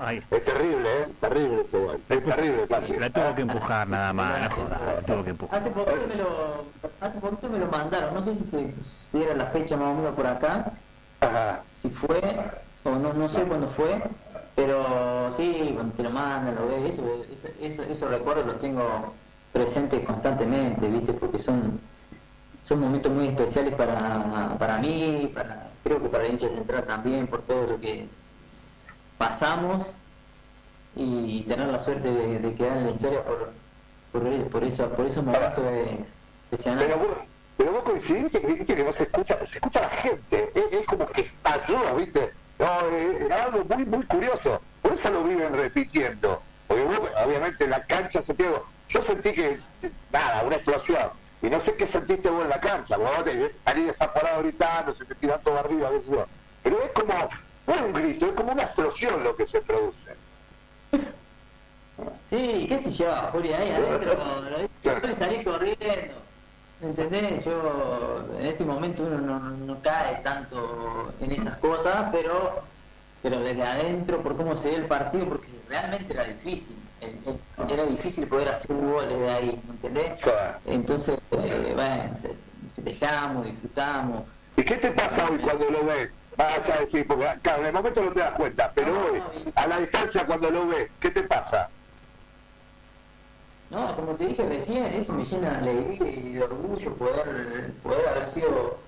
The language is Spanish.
Ay. Es terrible, terrible ese gol. Es terrible, casi. La tuvo que empujar nada más, no jodas, la tuvo que empujar. Hace poquito me lo mandaron, no sé si era la fecha más o menos por acá, Ajá. si fue, o no sé cuándo fue, pero sí, cuando te lo mandan, lo ves, esos recuerdos los tengo presentes constantemente, ¿viste? Porque son momentos muy especiales para mí, creo que para el hincha central también, por todo lo que pasamos y tener la suerte de quedar en la historia por esos momentos es impresionante. Pero vos coincidís que no se escucha la gente, es como que ayuda, ¿viste? No, era algo muy, muy curioso, por eso lo viven repitiendo, porque vos, obviamente en la cancha, Santiago, yo sentí que, nada, una explosión, y no sé qué sentiste vos en la cancha, vos salís desaforado gritando, se te tiran todo arriba, qué sé yo, pero es como, no es un grito, es como una explosión lo que se produce. Sí, qué sé yo, Juli, ahí adentro, lo salí corriendo, ¿entendés? Yo, en ese momento uno no cae tanto en esas cosas, pero desde adentro, por cómo se dio el partido, porque realmente era difícil, era difícil poder hacer un gol desde ahí, ¿entendés? Entonces, bueno, dejamos, disfrutamos. ¿Y qué te pasa hoy cuando lo ves? Vas a decir, porque claro, en el momento no te das cuenta, pero hoy, a la distancia cuando lo ves, ¿qué te pasa? No, como te dije recién, eso me llena de alegría y de orgullo poder haber sido